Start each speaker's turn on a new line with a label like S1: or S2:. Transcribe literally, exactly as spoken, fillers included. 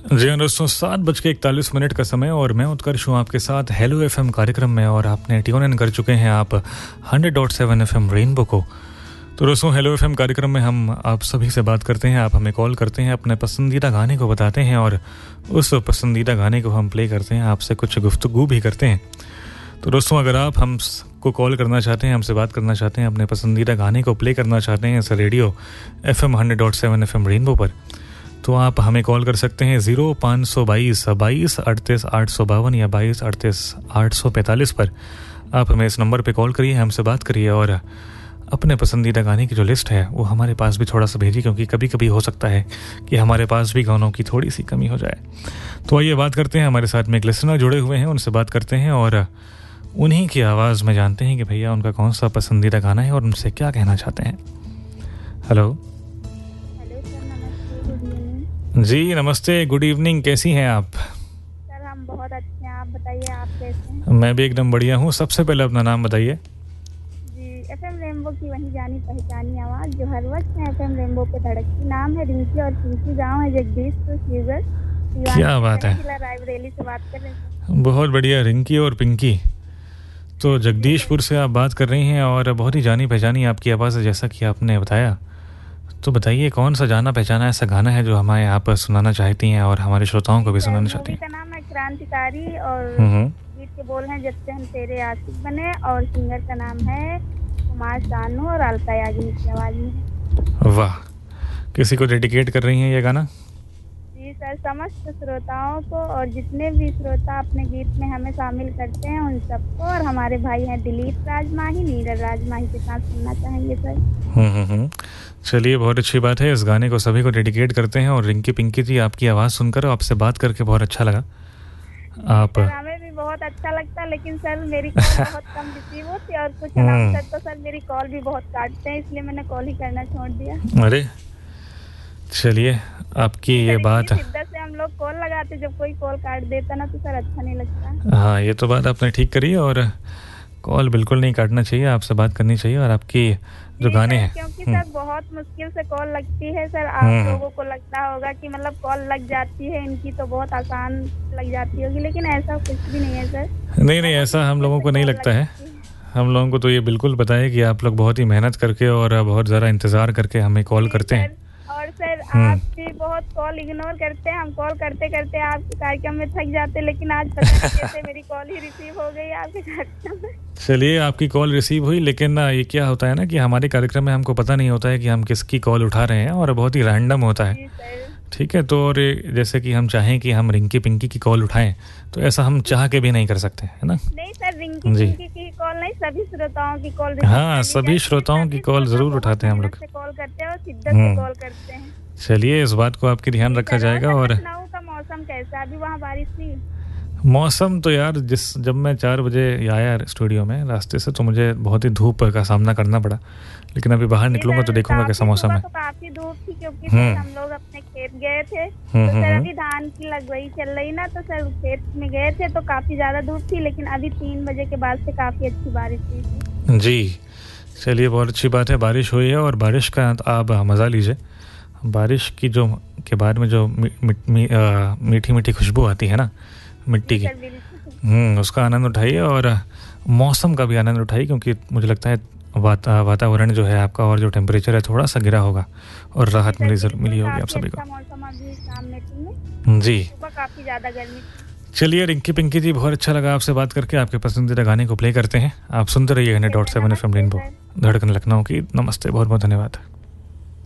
S1: जी हाँ दोस्तों, सात बज के इकतालीस मिनट का समय और मैं उत्कर्ष हूँ आपके साथ हेलो एफएम कार्यक्रम में और आपने ट्यून इन कर चुके हैं आप hundred dot seven FM rainbow को। तो दोस्तों, हेलो एफएम कार्यक्रम में हम आप सभी से बात करते हैं, आप हमें कॉल करते हैं, अपने पसंदीदा गाने को बताते हैं और उस पसंदीदा गाने को हम प्ले करते हैं, आपसे कुछ गुफ्तगू भी करते हैं। तो दोस्तों, अगर आप हमको कॉल करना चाहते हैं, हमसे बात करना चाहते हैं, अपने पसंदीदा गाने को प्ले करना चाहते हैं इस radio FM hundred dot seven FM rainbow पर, तो आप हमें कॉल कर सकते हैं ज़ीरो पाँच सौ बाईस बाईस अड़तीस आठ सौ बावन या बाईस अड़तीस आठ सौ पैंतालीस पर। आप हमें इस नंबर पे कॉल करिए, हमसे बात करिए और अपने पसंदीदा गाने की जो लिस्ट है वो हमारे पास भी थोड़ा सा भेजिए, क्योंकि कभी कभी हो सकता है कि हमारे पास भी गानों की थोड़ी सी कमी हो जाए। तो आइए बात करते हैं, हमारे साथ में एक लिसनर जुड़े हुए हैं, उनसे बात करते हैं और उन्हीं की आवाज़ में जानते हैं कि भैया उनका कौन सा पसंदीदा गाना है और उनसे क्या कहना चाहते हैं। हेलो जी, नमस्ते, गुड इवनिंग, कैसी हैं आप?
S2: सर हम बहुत अच्छे हैं, आप बताइए आप कैसे हैं?
S1: मैं भी एकदम बढ़िया हूँ। सबसे पहले अपना नाम बताइए।
S2: जी, एफएम रेनबो की वही जानी पहचानी आवाज़ जो हर वक्त है एफएम रेनबो पे धड़कती। नाम है रिंकी और पिंकी, गांव है जगदीशपुर सीवर।
S1: क्या बात है,
S2: रायबरेली से बात कर रहे हैं।
S1: बहुत बढ़िया, रिंकी और पिंकी। तो जगदीशपुर से आप बात कर रही हैं और बहुत ही जानी पहचानी आपकी आवाज़ है, जैसा कि आपने बताया। तो बताइए, कौन सा जाना पहचाना ऐसा गाना है जो हमारे यहाँ पर सुनाना चाहती हैं और हमारे श्रोताओं को भी सुनाना चाहती हैं?
S2: का नाम है क्रांतिकारी और गीत के बोल हैं जब से हम तेरे आशिक बने और सिंगर का नाम है कुमार शानू और अलका याग्निक की आवाज़ में।
S1: वाह, किसी को डेडिकेट कर रही हैं ये गाना?
S2: जी सर, समस्त श्रोताओं को और जितने भी श्रोता अपने गीत में हमें शामिल करते हैं उन सबको, और हमारे भाई हैं दिलीप राजमाही, नीरज राजमाही के साथ सुनना चाहेंगे सर।
S1: हम्म हम्म चलिए, बहुत अच्छी बात है, इस गाने को सभी को डेडिकेट करते हैं। और रिंकी पिंकी जी, आपकी आवाज़ सुनकर आपसे बात करके बहुत अच्छा लगा। आप
S2: सर, हमें भी बहुत अच्छा लगता है, लेकिन सर मेरी कॉल बहुत कम रिसीव होती है और कुछ अनाउंसर तो सर मेरी कॉल भी बहुत काटते हैं, इसलिए मैंने कॉल ही करना छोड़ दिया।
S1: अरे चलिए, आपकी ये बात है,
S2: शिद्दत से हम लोग कॉल लगाते, जब कोई कॉल काट देता ना तो सर अच्छा नहीं लगता।
S1: हाँ, ये तो बात आपने ठीक करी और कॉल बिल्कुल नहीं काटना चाहिए, आपसे बात करनी चाहिए। और आपकी जो गाने हैं,
S2: क्योंकि सर बहुत मुश्किल से कॉल लगती है सर, आप लोगों को लगता होगा कि मतलब कॉल लग जाती है इनकी तो बहुत आसान लग जाती होगी, लेकिन ऐसा कुछ भी नहीं है सर।
S1: नहीं नहीं, ऐसा हम लोगों को नहीं लगता है। हम लोगों को तो ये बिल्कुल पता है कि आप लोग बहुत ही मेहनत करके और बहुत ज़्यादा इंतज़ार करके हमें कॉल करते हैं।
S2: और सर आप भी बहुत कॉल इग्नोर करते हैं, हम कॉल करते करते आपके कार्यक्रम में थक जाते, लेकिन आज पता नहीं कैसे मेरी कॉल ही रिसीव हो गई आपके कार्यक्रम में।
S1: चलिए, आपकी कॉल रिसीव हुई, लेकिन ना ये क्या होता है ना कि हमारे कार्यक्रम में हमको पता नहीं होता है कि हम किसकी कॉल उठा रहे हैं और बहुत ही रैंडम होता है। ठीक है, तो और जैसे कि हम चाहें कि हम रिंकी पिंकी की कॉल उठाएं, तो ऐसा हम चाह के भी नहीं कर सकते, है ना?
S2: नहीं सर, रिंकी पिंकी की कॉल नहीं, सभी श्रोताओं की कॉल।
S1: हाँ, सभी श्रोताओं की कॉल जरूर उठाते हैं हम लोग,
S2: कॉल करते हैं और शिद्दत से कॉल करते हैं।
S1: चलिए, इस बात को आपकी ध्यान रखा जाएगा। और
S2: लखनऊ का मौसम कैसा, अभी वहाँ बारिश थी?
S1: मौसम तो यार, जिस जब मैं चार बजे आया स्टूडियो में रास्ते से, तो मुझे बहुत ही धूप का सामना करना पड़ा, लेकिन अभी बाहर निकलूंगा तो देखूंगा कैसा मौसम है।
S2: तो काफी धूप थी, क्योंकि हम लोग अपने खेत गए थे, तो सर अभी धान की लगवाई चल रही ना, तो सर खेत में गए थे तो काफी ज्यादा धूप थी, लेकिन अभी तीन बजे के बाद से काफी अच्छी बारिश हुई थी।
S1: जी, चलिए, बहुत अच्छी बात है, बारिश हुई है और बारिश का आप मज़ा लीजिए। बारिश की जो के बाद में जो मी, मी, मी, आ, मीठी मीठी खुशबू आती है ना मिट्टी की, हम्म उसका आनंद उठाइए और मौसम का भी आनंद उठाइए, क्योंकि मुझे लगता है वाता, वातावरण जो है आपका और जो टेम्परेचर है थोड़ा सा गिरा होगा और राहत मिली मिली होगी आप सभी को। जी,
S2: काफी ज्यादा गर्मी।
S1: चलिए रिंकी पिंकी जी, बहुत अच्छा लगा आपसे बात करके। आपके पसंदीदा गाने को प्ले करते हैं, आप सुनते रहिए hundred dot seven F M rainbow धड़कन लखनऊ की। नमस्ते, बहुत बहुत धन्यवाद।